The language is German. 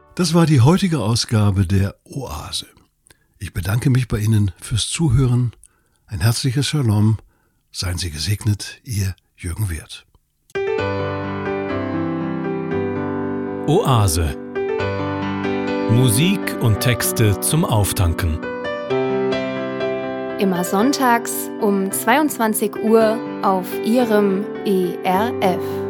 Das war die heutige Ausgabe der Oase. Ich bedanke mich bei Ihnen fürs Zuhören. Ein herzliches Shalom. Seien Sie gesegnet, Ihr Jürgen Wirth. Oase. Musik und Texte zum Auftanken. Immer sonntags um 22 Uhr auf Ihrem ERF.